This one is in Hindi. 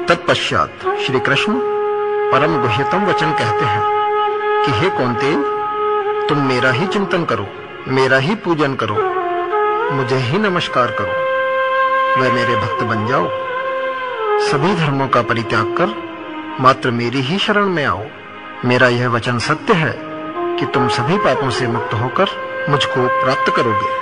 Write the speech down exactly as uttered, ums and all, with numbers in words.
तत्पश्चात श्री कृष्ण परम गुह्यतम वचन कहते हैं कि हे कौन्तेय, तुम मेरा ही चिंतन करो, मेरा ही पूजन करो, मुझे ही नमस्कार करो, वह मेरे भक्त बन जाओ। सभी धर्मों का परित्याग कर मात्र मेरी ही शरण में आओ। मेरा यह वचन सत्य है कि तुम सभी पापों से मुक्त होकर मुझको प्राप्त करोगे।